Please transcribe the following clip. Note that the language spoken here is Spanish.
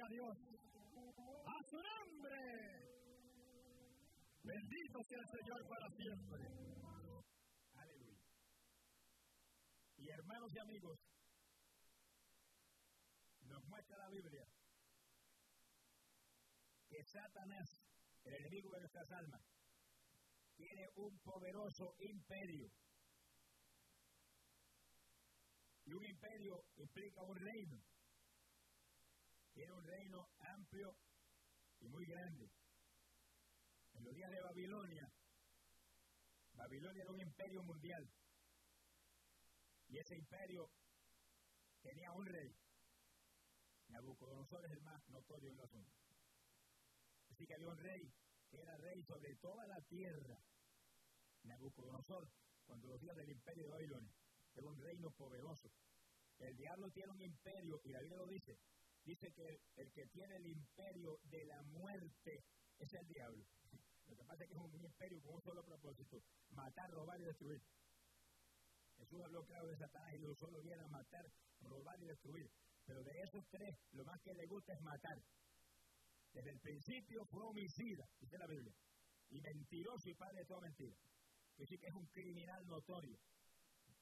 a Dios. ¡A su nombre! Bendito sea el Señor para siempre. Aleluya. Y hermanos y amigos, nos muestra la Biblia que Satanás, el enemigo de nuestras almas, tiene un poderoso imperio. Y un imperio implica un reino. Tiene un reino amplio y muy grande. En los días de Babilonia, Babilonia era un imperio mundial. Y ese imperio tenía un rey. Nabucodonosor es el más notorio en los asuntos. Así que había un rey que era rey sobre toda la tierra. Nabucodonosor, cuando los días del imperio de Babilonia, era un reino poderoso. El diablo tiene un imperio, y la Biblia lo dice. Dice que el que tiene el imperio de la muerte es el diablo. Lo que pasa es que es un imperio con un solo propósito: matar, robar y destruir. Jesús habló claro de Satanás y lo solo viene a matar, robar y destruir. Pero de esos tres, lo más que le gusta es matar. Desde el principio fue homicida, dice la Biblia, y mentiroso y padre de toda mentira. Es decir, que es un criminal notorio.